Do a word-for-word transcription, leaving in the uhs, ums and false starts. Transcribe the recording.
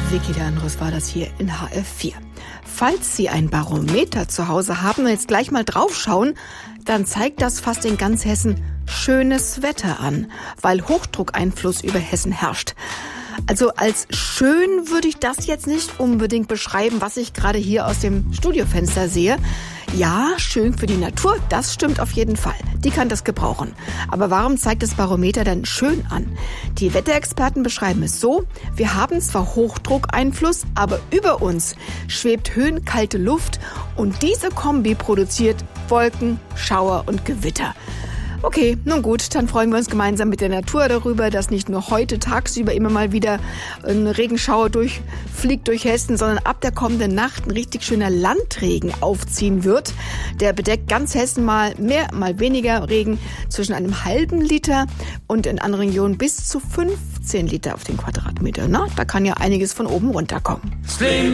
Vicky Leandros war das hier in H F vier. Falls Sie ein Barometer zu Hause haben und jetzt gleich mal draufschauen, dann zeigt das fast in ganz Hessen schönes Wetter an, weil Hochdruckeinfluss über Hessen herrscht. Also als schön würde ich das jetzt nicht unbedingt beschreiben, was ich gerade hier aus dem Studiofenster sehe. Ja, schön für die Natur, das stimmt auf jeden Fall. Die kann das gebrauchen. Aber warum zeigt das Barometer denn schön an? Die Wetterexperten beschreiben es so: Wir haben zwar Hochdruckeinfluss, aber über uns schwebt höhenkalte Luft und diese Kombi produziert Wolken, Schauer und Gewitter. Okay, nun gut, dann freuen wir uns gemeinsam mit der Natur darüber, dass nicht nur heute tagsüber immer mal wieder ein Regenschauer durchfliegt durch Hessen, sondern ab der kommenden Nacht ein richtig schöner Landregen aufziehen wird. Der bedeckt ganz Hessen mal mehr, mal weniger Regen zwischen einem halben Liter und in anderen Regionen bis zu fünfzehn Liter auf den Quadratmeter. Na, da kann ja einiges von oben runterkommen.